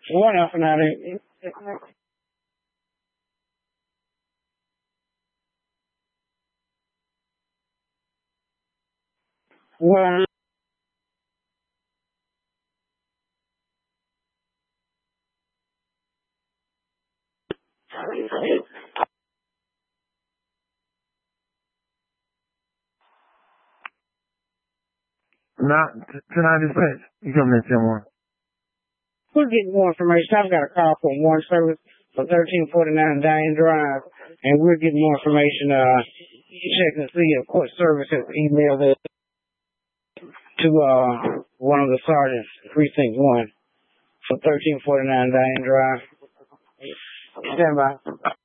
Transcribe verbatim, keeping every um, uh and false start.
One up and out of Well, Not tonight is page. You coming in somewhere? we'll get more information. I've got a call from one service for thirteen forty-nine Diane Drive, and we'll get more information. Uh, check and see if court service has emailed it to uh one of the sergeants, precinct one, for thirteen forty-nine Diane Drive. Stand by.